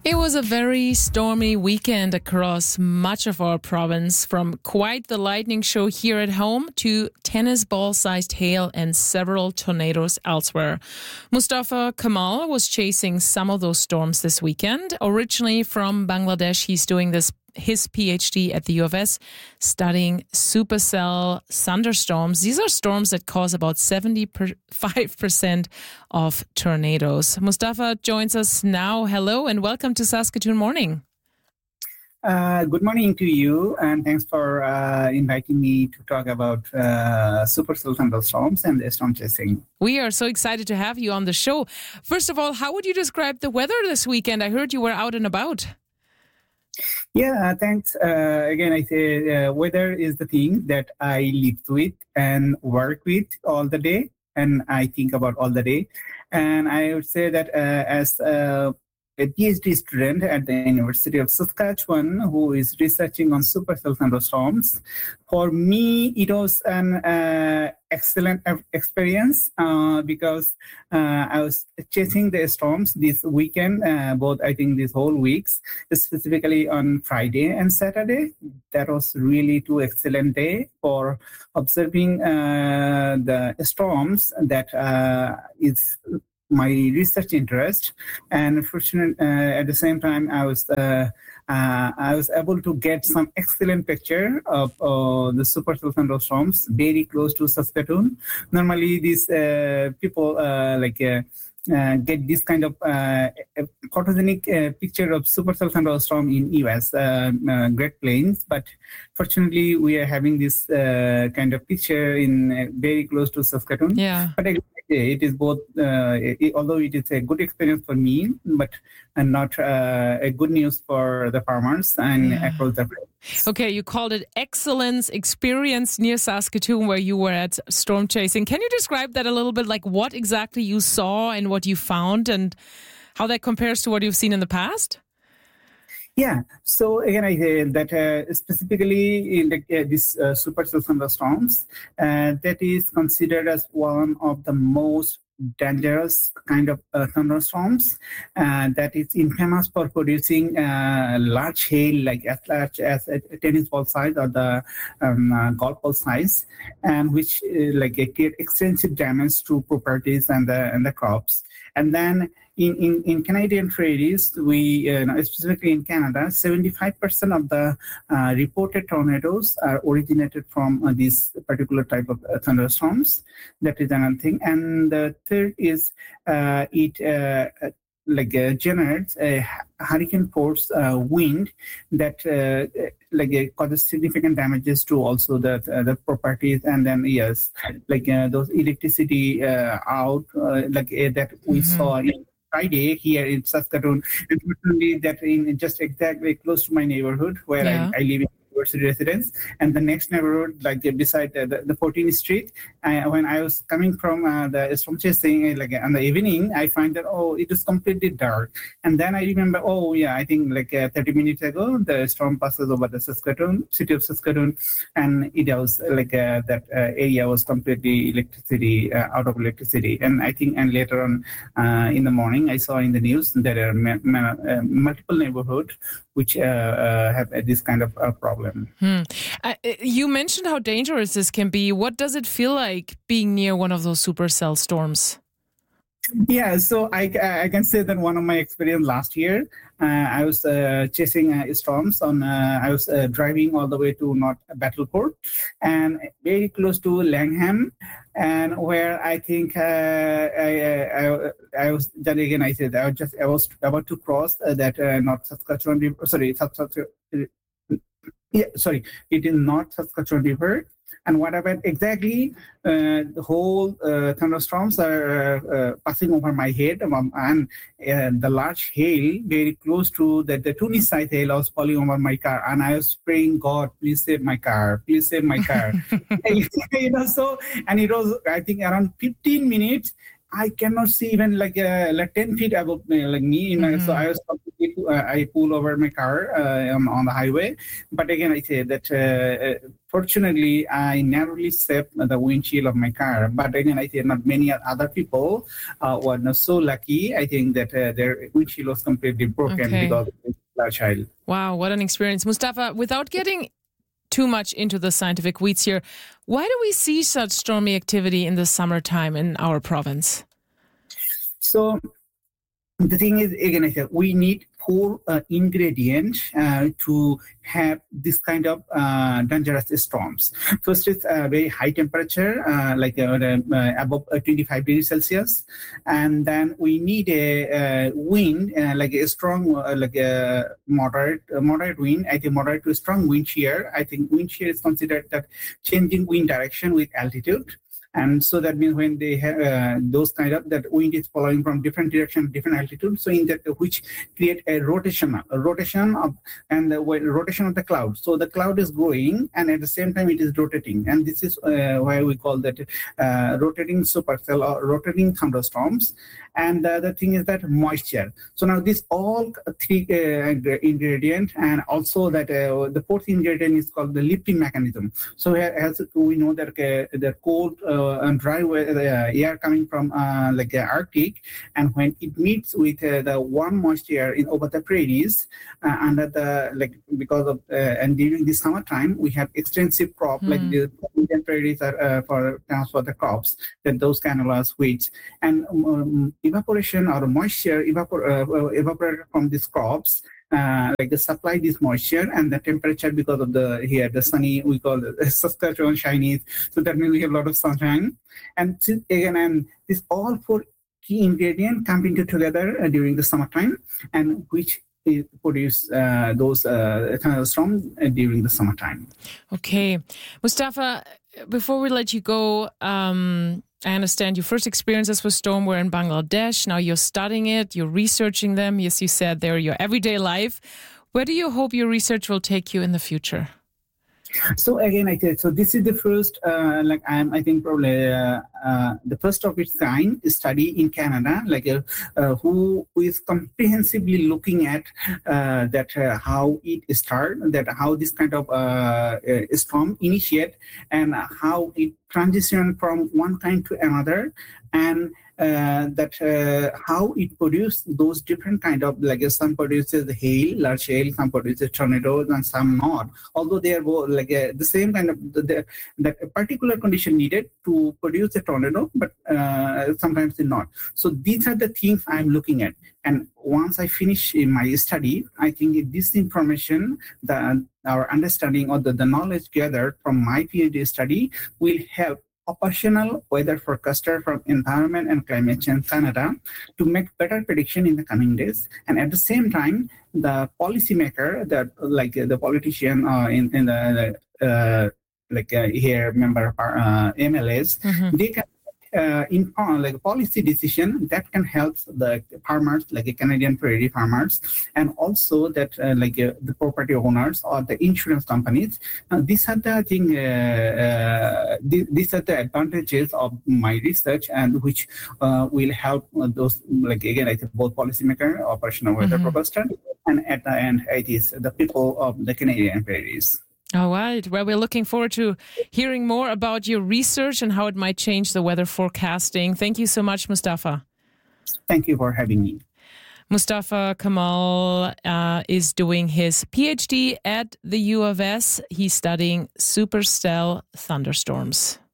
It was a very stormy weekend across much of our province, from quite the lightning show here at home to tennis ball-sized hail and several tornadoes elsewhere. Mustafa Kamal was chasing some of those storms this weekend. Originally from Bangladesh, he's doing his PhD at the U of S, studying supercell thunderstorms. These are storms that cause about 75% of tornadoes. Mustafa joins us now. Hello and welcome to Saskatoon Morning. Good morning to you, and thanks for inviting me to talk about supercell thunderstorms and storm chasing. We are so excited to have you on the show. First of all, how would you describe the weather this weekend? I heard you were out and about. Yeah, thanks. Again, I say weather is the thing that I live with and work with all the day, and I think about all the day. And I would say that as a PhD student at the University of Saskatchewan who is researching on supercell thunderstorms, for me, it was an excellent experience because I was chasing the storms this weekend, both I think these whole weeks, specifically on Friday and Saturday. That was really two excellent days for observing the storms that is my research interest. And fortunately, at the same time, I was able to get some excellent picture of the supercell thunderstorms very close to Saskatoon. Normally, these people get this kind of photogenic picture of supercell thunderstorm in US, Great Plains. But fortunately, we are having this kind of picture in very close to Saskatoon. Yeah. But it is both, although it is a good experience for me, but not a good news for the farmers and across the place. Okay, you called it excellence experience near Saskatoon where you were at storm chasing. Can you describe that a little bit, like what exactly you saw and what you found and how that compares to what you've seen in the past? Yeah, so again, I say that specifically in this supercell thunderstorms, that is considered as one of the most dangerous kind of thunderstorms that is infamous for producing large hail, like as large as a tennis ball size or the golf ball size, and which create extensive damage to properties and the crops. And then in Canadian prairies, we specifically in Canada, 75% of the reported tornadoes are originated from this particular type of thunderstorms. That is another thing. And the third is it generates a hurricane force wind that causes significant damages to also the properties, and then those electricity out that we saw in Friday here in Saskatoon, unfortunately that in just exactly close to my neighborhood where I live in university residence, and the next neighborhood beside the 14th Street. When I was coming from the storm chasing in the evening, I find that it is completely dark, and then I remember I think 30 minutes ago the storm passes over the city of Saskatoon, and it was that area was completely out of electricity. And I think later on in the morning I saw in the news that there are multiple neighborhoods which have this kind of problem. You mentioned how dangerous this can be. What does it feel like being near one of those supercell storms? Yeah, so I can say that one of my experience last year, I was chasing storms I was driving all the way to North Battleport and very close to Langham, and where I think I was, then again I said I was about to cross that North Saskatchewan River, it is North Saskatchewan River. And what about exactly the whole thunderstorms are passing over my head, and the large hail very close to the Tunis-sized hail was falling over my car, and I was praying, God, please save my car, please save my car. So, and it was, I think, around 15 minutes. I cannot see even like 10 feet above me, like me. So I was I pull over my car on the highway. But again, I say that fortunately, I narrowly saved the windshield of my car. But again, I say not many other people were not so lucky. I think that their windshield was completely broken because of the child. Wow, what an experience. Mustafa, without getting too much into the scientific weeds here, why do we see such stormy activity in the summertime in our province? So the thing is, again, I said we need 4 ingredients to have this kind of dangerous storms. First is very high temperature, like above 25 degrees Celsius. And then we need a wind, like a strong, like a moderate wind. I think moderate to strong wind shear. I think wind shear is considered that changing wind direction with altitude. And so that means when they have those kind of, that wind is following from different direction, different altitude. So in that, which create a rotation of, and the rotation of the cloud. So the cloud is growing and at the same time it is rotating. And this is why we call that rotating supercell or rotating thunderstorms. And the other thing is that moisture. So now this all 3 ingredient, and also that the 4th ingredient is called the lifting mechanism. So as we know that the cold and dry air coming from like Arctic, and when it meets with the warm moisture over the prairies, under the because of and during the summertime we have extensive crop like the Indian prairies are for the crops, that those canolas, wheat, and evaporation or moisture evaporated from these crops. Like the supply this moisture and the temperature because of the sunny, we call it Saskatchewan Chinese, so that means we have a lot of sunshine. And again, and this all 4 key ingredients come into together during the summertime, and which produce those thunderstorms during the summertime. Okay, Mustafa, before we let you go, I understand your first experiences with storm were in Bangladesh. Now you're studying it, you're researching them. Yes, you said they're your everyday life. Where do you hope your research will take you in the future? So again, so this is the first, I think probably the first of its kind study in Canada, who is comprehensively looking at that how it started, that how this kind of storm initiate, and how it transition from one kind to another, and how it produces those different kind of, some produces hail, large hail, some produces tornadoes, and some not. Although they are both the same kind of that a particular condition needed to produce a tornado, but sometimes they're not. So these are the things I'm looking at. And once I finish my study, I think this information, our understanding or the knowledge gathered from my PhD study will help operational weather forecaster from Environment and Climate Change Canada to make better prediction in the coming days. And at the same time, the policymaker, the politician in the here member MLAs, they can policy decision that can help the farmers, like Canadian prairie farmers, and also that the property owners or the insurance companies. These are the these are the advantages of my research, and which will help those, again, I think both policymaker, operational weather forecaster, and at the end, it is the people of the Canadian prairies. All right. Well, we're looking forward to hearing more about your research and how it might change the weather forecasting. Thank you so much, Mustafa. Thank you for having me. Mustafa Kamal is doing his PhD at the U of S. He's studying supercell thunderstorms.